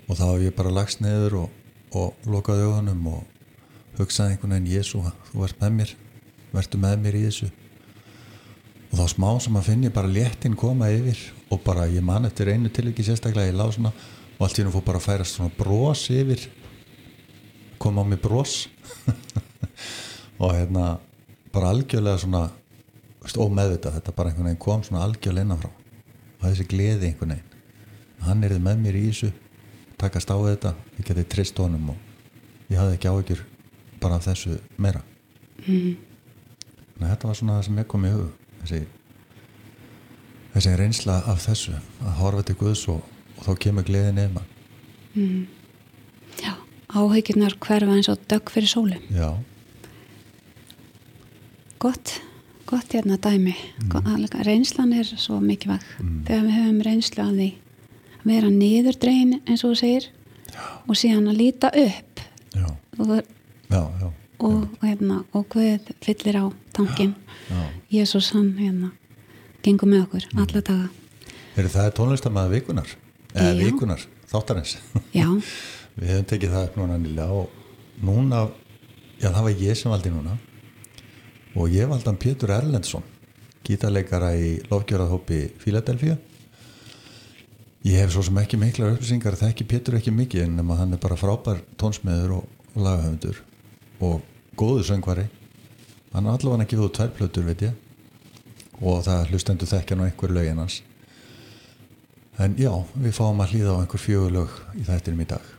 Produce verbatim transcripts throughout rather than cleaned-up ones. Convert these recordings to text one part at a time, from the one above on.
og þá hef ég bara lagst niður og, og lokaði augunum og hugsaði einhvern veginn, Jesú, þú ert með mér, vertu með mér í þessu. Og þá smá sem að finn ég bara léttin koma yfir og bara ég man eftir einu tilviki sérstaklega ég lá svona og allt í einu fór bara að færast svona bros yfir, kom á mig bros og hérna bara algjörlega svona veist, ómeðvitað, þetta bara einhvern veginn kom svona algjörlega innanfrá og þessi gleði einhvern veginn, hann er með mér í þessu, takast á þetta, ég geti treyst honum og ég hafði ekki áhyggjur bara af þessu meira. Mm. Þannig að þetta var svona það sem ég kom í hug, þessi, þessi reynsla af þessu, að horfa til Guðs og, og þá kemur gleðin yfir mann. Mm. Já, áhyggjurnar hverfa eins og dögg fyrir sólu. Já. Gott, gott hérna dæmi. Mm. Reynslan er svo mikilvæg. Mm. Þegar við höfum reynslu af því að vera niðurdregin eins og þú segir já. Og síðan að líta upp. Já. Og, já, já. Og, hérna, og Guð fyllir á tankinn. Jesús hann hérna gengur með okkur mm. alla daga. Er það tónlistarmaður vikunar? Eða já. Vikunar, þáttarins? Já. Við hefum tekið það upp núna nýlega og núna, já það var ég sem valdi núna og ég valdi hann Pétur Erlendsson, gítarleikara í lofgjörðarhópi Philadelphia. Ég hef svo sem ekki miklar upplýsingar, það ekki Pétur ekki mikið en nema hann er bara frábær tónsmiður og, og lagahöfundur og góður söngvari. Hann er allavega ekki við tvær plötur, veit ég, og það hlustendur þekkja nú einhver lögin hans. En já, við fáum að hlýða á einhver fjögur lög í þættinum í dag.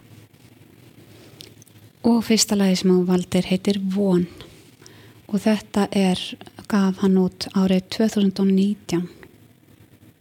Og fyrsta lagi sem þú valdir heitir Von og þetta er, gaf hann út árið tvö þúsund og nítján.